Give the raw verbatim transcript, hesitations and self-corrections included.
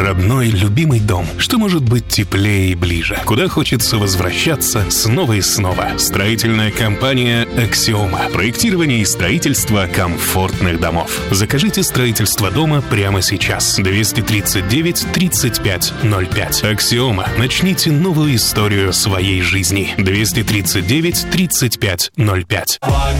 Родной, любимый дом. Что может быть теплее и ближе? Куда хочется возвращаться снова и снова? Строительная компания «Аксиома». Проектирование и строительство комфортных домов. Закажите строительство дома прямо сейчас. двести тридцать девять тридцать пять ноль пять. «Аксиома». Начните новую историю своей жизни. двести тридцать девять тридцать пять ноль пять.